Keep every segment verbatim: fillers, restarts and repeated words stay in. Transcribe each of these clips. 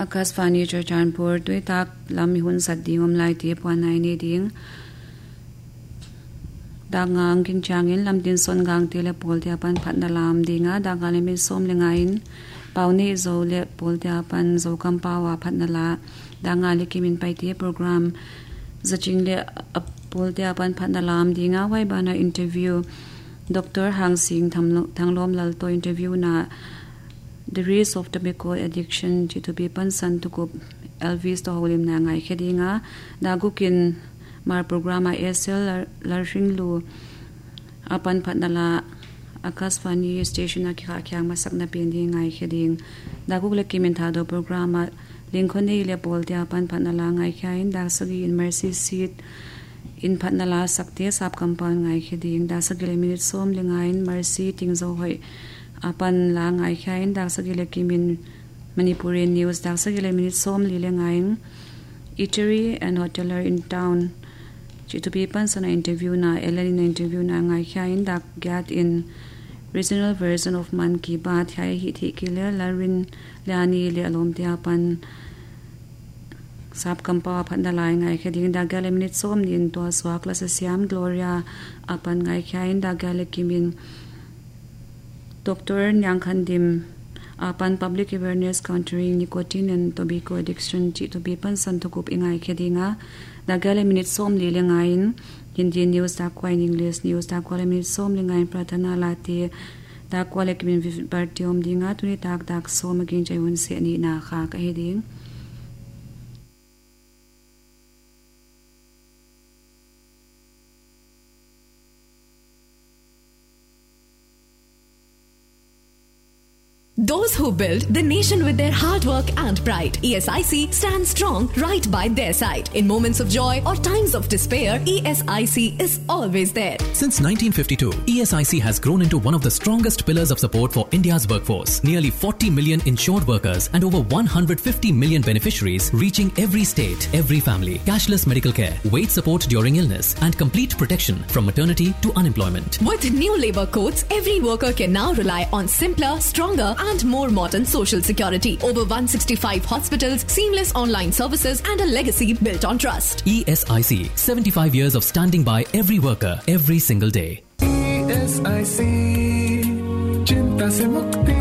Akasvani Churchanpur tui tak lam hun sat ding om lai ti pwa nai ni ding da ngang king changin lam din son gang te le pol te pan phat na lam dinga da ga le min som le ngain pauni zo le pol te pan zo kam pawa phat na la da nga le kimin pai te program zaching le pol te pan phat na lam dinga wai bana interview Doctor Hang Sing thanglom lal to interview na the risk of tobacco addiction to to be pansan to ko Elvis to holim na ngai khedinga da gukin mar programa sl larring lu apan phatnala Akasvani station a kha khyang masak na pendi ngai kheding da gukle kimin tha do programa lingkhoni le poltia apan phatnala ngai khain da sagi in mercy seat in phatnala sakte sap compound ngai kheding da sagile minute som lengain mercy tingzo hoi apan la ngai khain da sagile kimin Manipuri news da sagile minute som li lengain eatery and hoteler in town to be pan interview na ellen interview na ngai khain da get in regional version of man ki baat hai hi thi kile larin lani le alom te apan sap kampa phanda lai ngai khading da gale minute som nin to swak la siam gloria apan ngai khain da gale kimin Doctor Nyang Khandim apan public awareness countering nicotine and tobacco addiction to be pan santukup ingai khadinga da gale minute som li lengain Hindi news da kwa in English news da kwa minute som lengain pratana lati da kwa le kimin partium dinga tuni tak tak som agin jayun se ni na kha ka heding Those who build the nation with their hard work and pride. E S I C stands strong right by their side. In moments of joy or times of despair, E S I C is always there. Since nineteen fifty-two, E S I C has grown into one of the strongest pillars of support for India's workforce. Nearly forty million insured workers and over one hundred fifty million beneficiaries reaching every state, every family. Cashless medical care, wage support during illness and complete protection from maternity to unemployment. With new labour codes, every worker can now rely on simpler, stronger and and more modern social security. Over one hundred sixty-five hospitals, seamless online services and a legacy built on trust. E S I C, seventy-five years of standing by every worker, every single day. E S I C, chinta se mukti.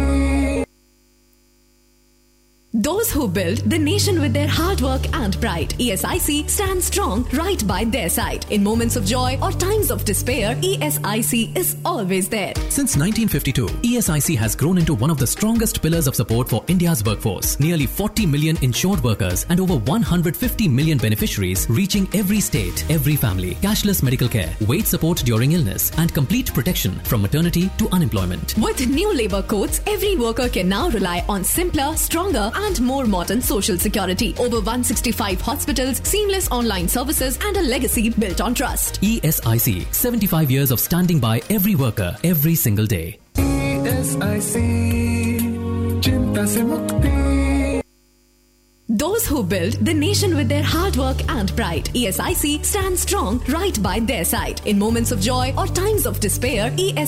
Those who build the nation with their hard work and pride. E S I C stands strong right by their side. In moments of joy or times of despair, E S I C is always there. Since nineteen fifty-two, E S I C has grown into one of the strongest pillars of support for India's workforce. Nearly forty million insured workers and over one hundred fifty million beneficiaries reaching every state, every family. Cashless medical care, wage support during illness and complete protection from maternity to unemployment. With new labour codes, every worker can now rely on simpler, stronger and more modern social security. Over one hundred sixty-five hospitals, seamless online services and a legacy built on trust. E S I C, seventy-five years of standing by every worker, every single day. E S I C, chinta se mukti. Those who build the nation with their hard work and pride. E S I C stands strong right by their side. In moments of joy or times of despair, E S